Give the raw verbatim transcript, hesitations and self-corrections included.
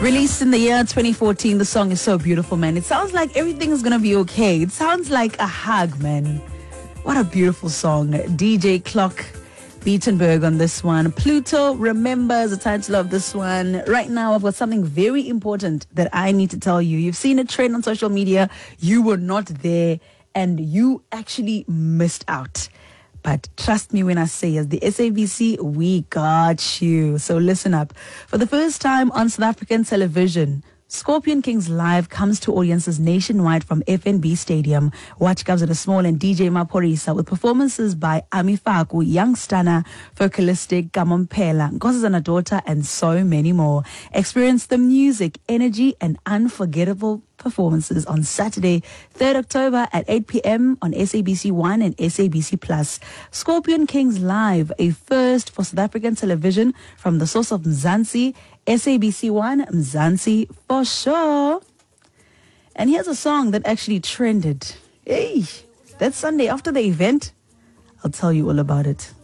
Released in the year twenty fourteen, the song is so beautiful, man. It sounds like everything is gonna be okay. It sounds like a hug, man. What a beautiful song. D J Clock Beatenberg on this one. Pluto remembers the title of this one. Right now, I've got something very important that I need to tell you. You've seen a trend on social media. You were not there and you actually missed out. But trust me when I say, as the S A B C, we got you. So listen up. For the first time on South African television, Scorpion Kings Live comes to audiences nationwide from F N B Stadium. Watch Kabza Small and D J Maphorisa with performances by Ami Faku, Young Stunner, Focalistic, Gamompela, Nkosazana Daughter, and so many more. Experience the music, energy, and unforgettable performances on Saturday, third October at eight p.m. on S A B C one and S A B C Plus. Scorpion Kings Live, a first for South African television from the source of Mzansi, S A B C one, Mzansi for sure. And here's a song that actually trended. Hey, that Sunday after the event, I'll tell you all about it.